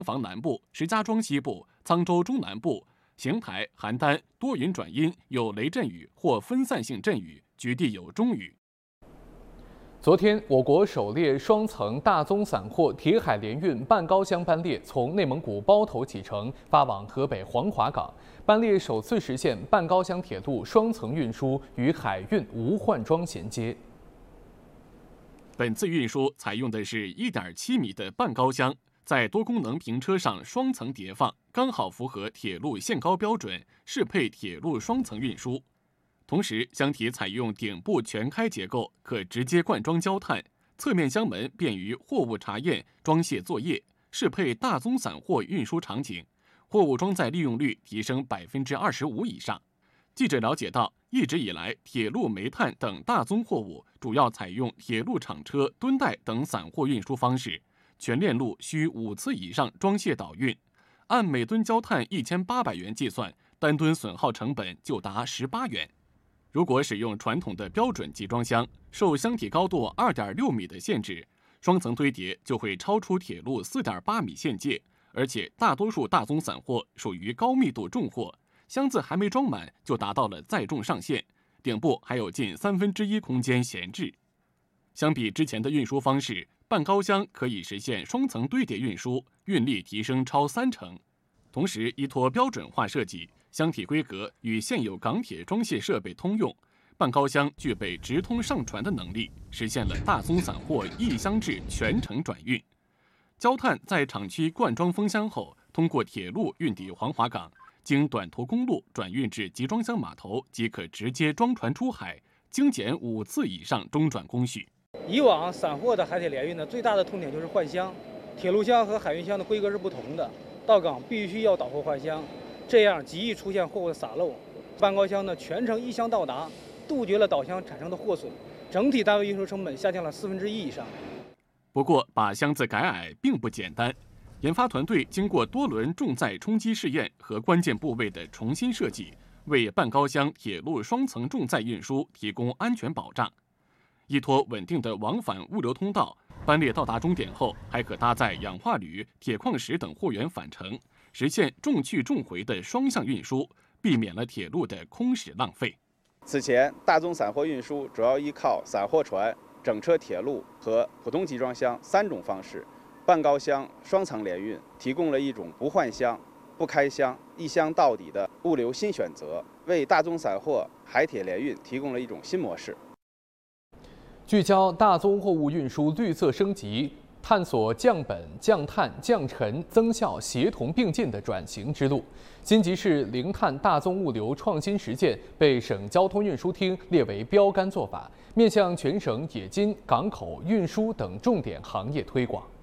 房南部、石家庄西部、沧州中南部、邢台、邯郸多云转阴，有雷阵雨或分散性阵雨，局地有中雨。 昨天，我国首列双层大宗散货铁海联运半高箱班列从内蒙古包头启程，发往河北黄骅港。班列首次实现半高箱铁路双层运输与海运无换装衔接。 本次运输采用的是1.7米的半高箱，在多功能平车上双层叠放，刚好符合铁路限高标准，适配铁路双层运输。同时，箱体采用顶部全开结构，可直接灌装焦炭，侧面箱门便于货物查验、装卸作业，适配大宗散货运输场景，货物装载利用率提升25%以上。记者了解到，一直以来，铁路煤炭等大宗货物主要采用铁路厂车、吨袋等散货运输方式，全链路需5次以上装卸导运，按每吨焦炭1800元计算，单吨损耗成本就达18元。如果使用传统的标准集装箱，受箱体高度2.6米的限制，双层堆叠就会超出铁路4.8米限界，而且大多数大宗散货属于高密度重货，箱子还没装满就达到了载重上限，顶部还有近1/3空间闲置。相比之前的运输方式，半高箱可以实现双层堆叠运输，运力提升超30%。同时，依托标准化设计，箱体规格与现有港铁装卸设备通用，半高箱具备直通上传的能力，实现了大宗散货一箱制全程转运。焦炭在厂区灌装封箱后，通过铁路运抵黄骅港，经短途公路转运至集装箱码头，即可直接装船出海，精简5次以上中转工序。 以往散货的海铁联运呢，最大的痛点就是换箱，铁路箱和海运箱的规格是不同的，到港必须要倒货换箱，这样极易出现货物的洒漏。半高箱呢，全程一箱到达，杜绝了倒箱产生的货损，整体单位运输成本下降了1/4以上。 不过，把箱子改矮并不简单。研发团队经过多轮重载冲击试验和关键部位的重新设计，为半高箱铁路双层重载运输提供安全保障。依托稳定的往返物流通道，班列到达终点后，还可搭载氧化铝、铁矿石等货源返程，实现重去重回的双向运输，避免了铁路的空驶浪费。 此前，大宗散货运输主要依靠散货船、整车铁路和普通集装箱3种方式。半高箱双层联运提供了一种不换箱、不开箱、一箱到底的物流新选择，为大宗散货海铁联运提供了一种新模式。 聚焦大宗货物运输绿色升级，探索降本、降碳、降尘、增效协同并进的转型之路。新集市零碳大宗物流创新实践被省交通运输厅列为标杆做法，面向全省冶金、港口、运输等重点行业推广。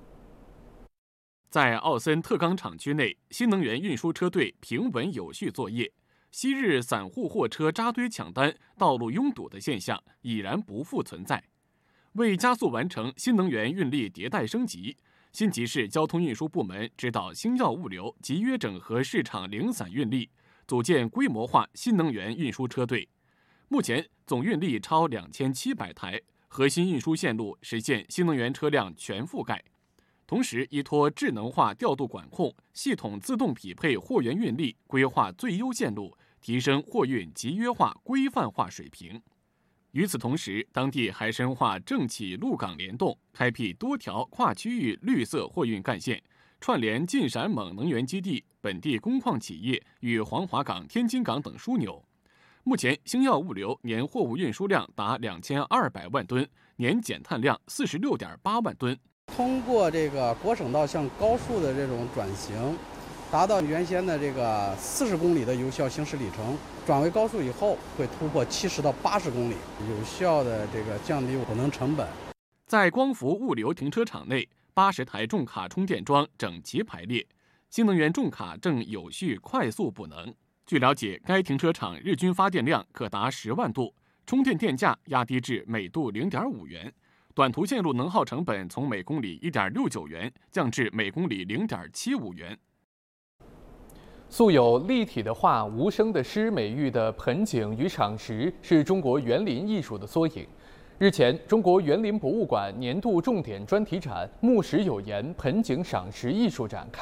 在奥森特钢厂区内，新能源运输车队平稳有序作业。昔日散户货车扎堆抢单、道路拥堵的现象已然不复存在。为加速完成新能源运力迭代升级，新集市交通运输部门指导星耀物流集约整合市场零散运力，组建规模化新能源运输车队。目前总运力超2700台，核心运输线路实现新能源车辆全覆盖。同时，依托智能化调度管控系统，自动匹配货源运力，规划最优线路，提升货运集约化、规范化水平。与此同时，当地还深化政企陆港联动，开辟多条跨区域绿色货运干线，串联晋陕锰能源基地、本地工矿企业与黄骅港、天津港等枢纽。目前，星耀物流年货物运输量达2200万吨，年减碳量46.8万吨。 通过这个国省道向高速的这种转型，达到原先的这个40公里的有效行驶里程，转为高速以后会突破70到80公里，有效的这个降低补能成本。 在光伏物流停车场内，80台重卡充电桩整齐排列，新能源重卡正有序快速补能。据了解，该停车场日均发电量可达10万度，充电电价压低至每度0.5元。短途线路能耗成本从每公里1.69元降至每公里0.75元。 素有立体的画、无声的诗美誉的盆景与场石，是中国园林艺术的缩影。 日前，中国园林博物馆年度重点专题展“木石有言盆景赏石艺术展”